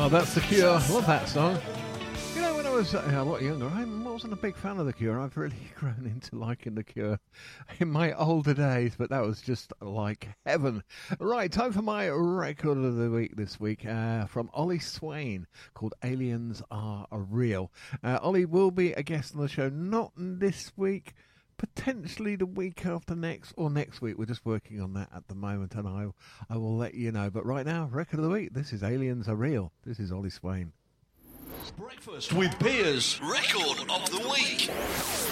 Oh, that's The Cure. Love that song. You know, when I was a lot younger, I wasn't a big fan of The Cure. I've really grown into liking The Cure in my older days, but that was just like heaven. Right, time for my record of the week this week from Ollie Swain, called Aliens Are Real. Ollie will be a guest on the show, not this week, potentially the week after next or next week. We're just working on that at the moment, and I will let you know. But right now, record of the week. This is Aliens Are Real. This is Ollie Swain. Breakfast with Piers, record of the week.